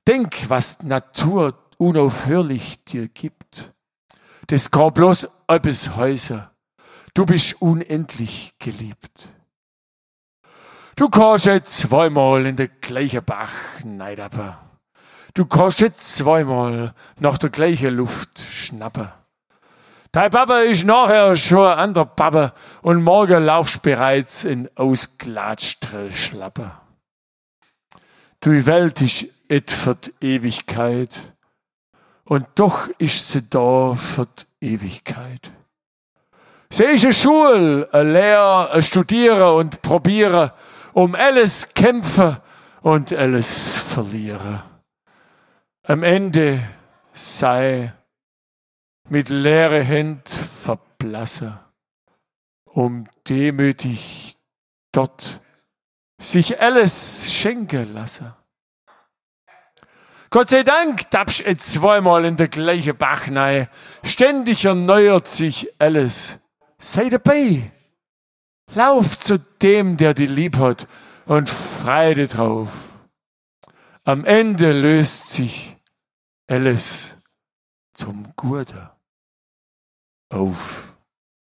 Denk, was Natur unaufhörlich dir gibt. Das kann bloß etwas heißen. Du bist unendlich geliebt. Du kannst jetzt zweimal in der gleichen Bach neidappen. Du kannst jetzt zweimal nach der gleichen Luft schnappen. Dein Papa ist nachher schon ein anderer Papa und morgen laufst bereits in ausgelatschte Schlappe. Die Welt ist et für die Ewigkeit und doch ist sie da für die Ewigkeit. Sie ist eine Schule, ein Lehr, ein Studieren und Probieren, um alles kämpfen und alles verlieren. Am Ende sei mit leeren Händen verblassen, um demütig dort sich alles schenken lassen. Gott sei Dank tappst du zweimal in der gleichen Bach rein. Ständig erneuert sich alles. Sei dabei. Lauf zu dem, der dich lieb hat und freu dich drauf. Am Ende löst sich alles zum Guten auf.